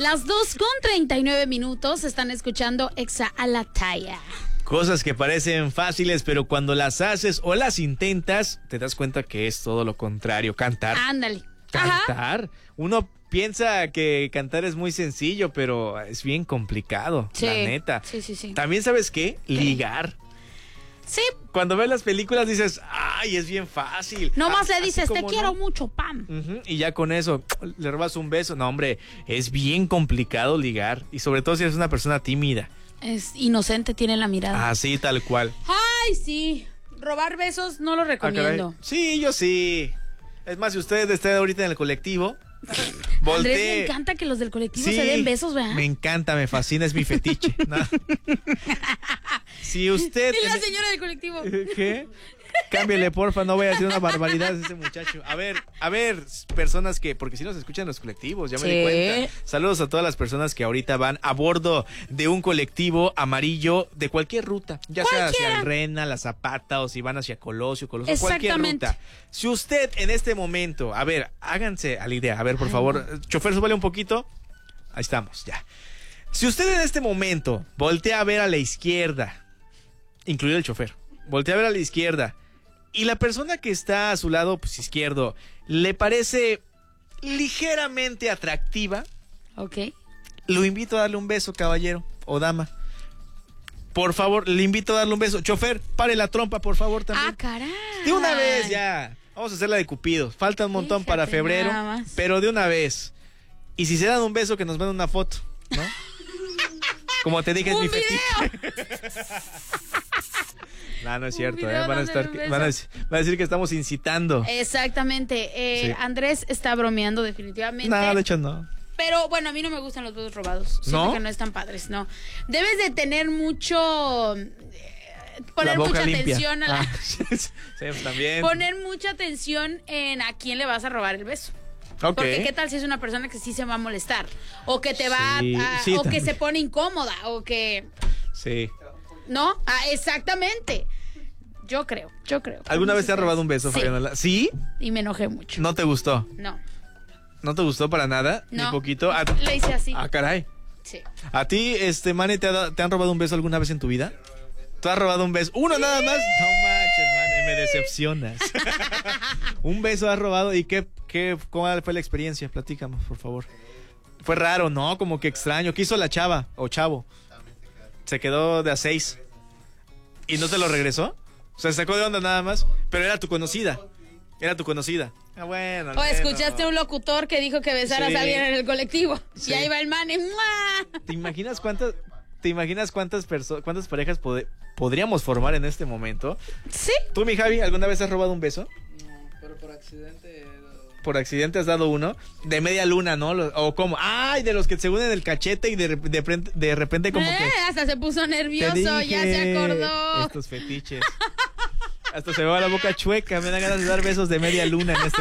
Las 2:39 están escuchando Exa a la Talla. Cosas que parecen fáciles, pero cuando las haces o las intentas, te das cuenta que es todo lo contrario. Cantar. Ándale. Cantar. Uno piensa que cantar es muy sencillo, pero es bien complicado, Sí. la neta. Sí. También, ¿sabes qué? Ligar. Sí. Cuando ves las películas dices, ay, es bien fácil. Nomás le Así dices, te como quiero mucho, pam. Y ya con eso le robas un beso. No, hombre, es bien complicado ligar. Y sobre todo si eres una persona tímida. Es inocente, tiene la mirada. Así, tal cual. Ay, sí. Robar besos no lo Ah, recomiendo. caray. Sí, yo sí. Es más, si usted está ahorita en el colectivo, Andrés, me voltee. encanta que los del colectivo Sí, se den besos, ¿verdad? me encanta, me fascina, es mi fetiche. No. Si usted... Y la señora del colectivo. ¿Qué? Cámbiale, porfa, no vaya a hacer una barbaridad ese muchacho. A ver, personas que, porque si nos escuchan los colectivos, ya me di cuenta. Saludos a todas las personas que ahorita van a bordo de un colectivo amarillo de cualquier ruta, ya sea hacia el Rena, la Zapata, o si van hacia Colosio, cualquier Exactamente. ruta. Si usted en este momento, a ver, háganse a la idea, a ver, por favor, chofer, súbale un poquito. Ahí estamos, ya. Si usted en este momento voltea a ver a la izquierda, incluido el chofer, voltea a ver a la izquierda, y la persona que está a su lado, pues izquierdo, le parece ligeramente atractiva, Ok. lo invito a darle un beso, caballero o dama. Por favor, le invito a darle un beso. Chofer, pare la trompa, por favor, también. Ah, caray. De una vez ya. Vamos a hacer la de Cupido. Falta un montón para Fíjate febrero, nada más. pero de una vez. Y si se dan un beso, que nos manden una foto, ¿no? Como te dije, es ¡Un mi video! fetiche. No es cierto, video van a dándole un beso. decir que estamos incitando. Exactamente. Sí. Andrés está bromeando definitivamente. No, de hecho no. Pero bueno, a mí no me gustan los besos robados. Siento ¿No? que no están padres, no. Debes de tener mucho... poner La boca mucha limpia. atención a la... Sí, pues también. Poner mucha atención en a quién le vas a robar el beso. Ok. Porque qué tal si es una persona que sí se va a molestar. O que te va Sí, a... sí, o que también. se pone incómoda. O que... Sí. ¿No? Ah, exactamente. Yo creo. ¿Alguna vez te has robado un beso, Sí. Fabiola? ¿Sí? Y me enojé mucho. ¿No te gustó? No. ¿No te gustó para nada? No. Ni poquito. Le hice así. Caray. Sí. ¿A ti, Mane, te han robado un beso alguna vez en tu vida? ¿Tú has robado un beso? ¿Uno nada más? No manches, Mane, me decepcionas. Un beso has robado y ¿cómo fue la experiencia? Platícame, por favor. Fue raro, ¿no? Como que extraño. ¿Qué hizo la chava o chavo? Se quedó de a 6. ¿Y no te lo regresó? O sea, se sacó de onda nada más. Pero era tu conocida. Ah, bueno. O escuchaste un locutor que dijo que besaras Sí. a alguien en el colectivo. Sí. Y ahí va el man y ¡mua! ¿Te imaginas cuántas parejas podríamos formar en este momento? Sí. ¿Tú, mi Javi, alguna vez has robado un beso? No, pero por accidente. ¿Por accidente has dado uno? De media luna, ¿no? ¿O cómo? ¡Ay! De los que se unen el cachete y de repente como que... Hasta se puso Te nervioso, dije, ya se acordó. Estos fetiches. Hasta se me va la boca chueca. Me dan ganas de dar besos de media luna en este